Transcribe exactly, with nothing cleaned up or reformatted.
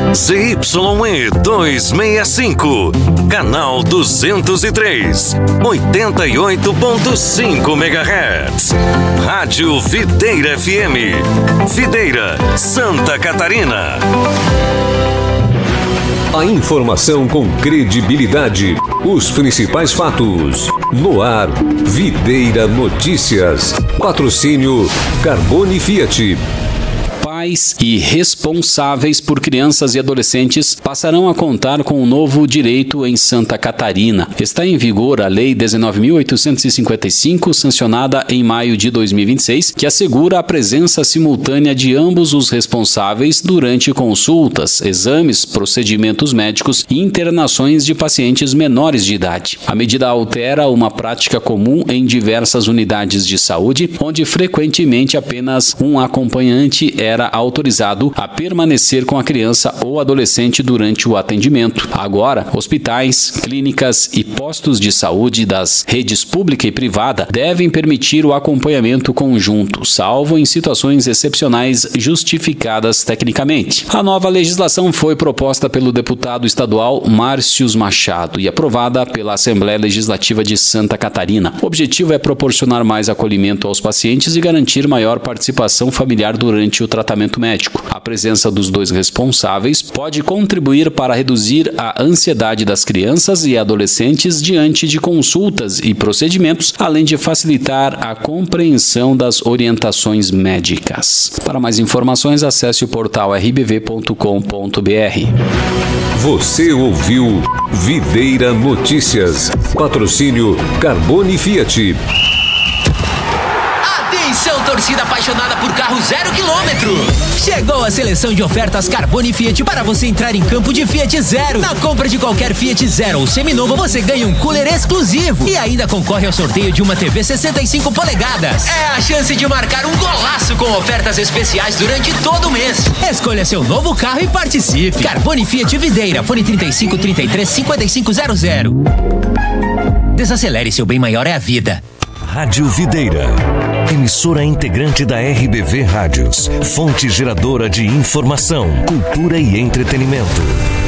Z Y E duzentos e sessenta e cinco, canal duzentos e três, oitenta e oito ponto cinco megahertz. Rádio Videira F M, Videira, Santa Catarina. A informação com credibilidade, os principais fatos. No ar, Videira Notícias. Patrocínio Carbone Fiat. Pais e responsáveis por crianças e adolescentes passarão a contar com um novo direito em Santa Catarina. Está em vigor a Lei dezenove mil oitocentos e cinquenta e cinco, sancionada em maio de dois mil e vinte e seis, que assegura a presença simultânea de ambos os responsáveis durante consultas, exames, procedimentos médicos e internações de pacientes menores de idade. A medida altera uma prática comum em diversas unidades de saúde, onde frequentemente apenas um acompanhante era autorizado a permanecer com a criança ou adolescente durante o atendimento. Agora, hospitais, clínicas e postos de saúde das redes pública e privada devem permitir o acompanhamento conjunto, salvo em situações excepcionais justificadas tecnicamente. A nova legislação foi proposta pelo deputado estadual Márcios Machado e aprovada pela Assembleia Legislativa de Santa Catarina. O objetivo é proporcionar mais acolhimento aos pacientes e garantir maior participação familiar durante o tratamento médico. A presença dos dois responsáveis pode contribuir para reduzir a ansiedade das crianças e adolescentes diante de consultas e procedimentos, além de facilitar a compreensão das orientações médicas. Para mais informações, acesse o portal r b v ponto com ponto b r. Você ouviu Videira Notícias. Patrocínio Carbone Fiat. Atenção, torcida apaixonada por carro zero quilômetro! Chegou a seleção de ofertas Carbone Fiat para você entrar em campo de Fiat Zero. Na compra de qualquer Fiat Zero ou seminovo, você ganha um cooler exclusivo e ainda concorre ao sorteio de uma T V sessenta e cinco polegadas. É a chance de marcar um golaço com ofertas especiais durante todo o mês. Escolha seu novo carro e participe. Carbone Fiat Videira, fone trinta e cinco, trinta e três, cinquenta e cinco zero zero. Desacelere, seu bem maior é a vida. Rádio Videira, emissora integrante da R B V Rádios, fonte geradora de informação, cultura e entretenimento.